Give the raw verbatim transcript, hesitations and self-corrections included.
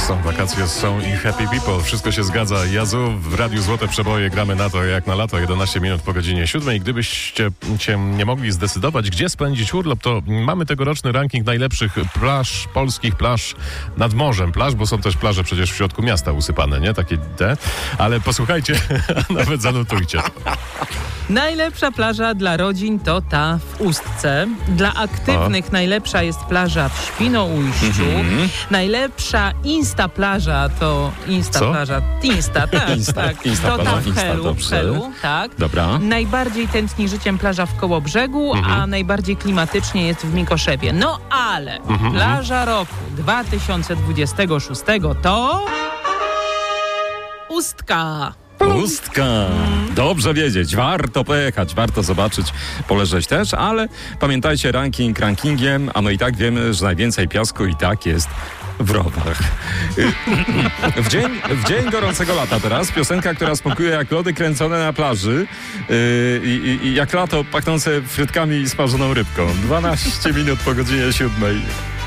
Są wakacje, są i happy people. Wszystko się zgadza. Jazu, w Radiu Złote Przeboje gramy na to jak na lato. jedenaście minut po godzinie siódmej. Gdybyście się nie mogli zdecydować, gdzie spędzić urlop, to mamy tegoroczny ranking najlepszych plaż, polskich plaż nad morzem. Plaż, bo są też plaże przecież w środku miasta usypane, nie? Takie te. Ale posłuchajcie, nawet zanotujcie. Najlepsza plaża dla rodzin to ta w Ustce. Dla aktywnych o. najlepsza jest plaża w Świnoujściu. Mm-hmm. Najlepsza insta plaża to insta Co? plaża. Insta, tak. Insta, tak. insta to plaża, ta w insta, Helu, w Helu, tak. Dobra. Najbardziej tętni życiem plaża w Kołobrzegu, mm-hmm. a najbardziej klimatycznie jest w Mikoszewie. No ale mm-hmm. plaża roku dwa tysiące dwudziestego szóstego to Ustka. Pustka. Dobrze wiedzieć. Warto pojechać, warto zobaczyć, poleżeć też, ale pamiętajcie, ranking rankingiem, a no i tak wiemy, że najwięcej piasku i tak jest w rowach. W dzień, w dzień gorącego lata teraz piosenka, która smakuje jak lody kręcone na plaży i, i, i jak lato pachnące frytkami i smażoną rybką. dwanaście minut po godzinie siódmej.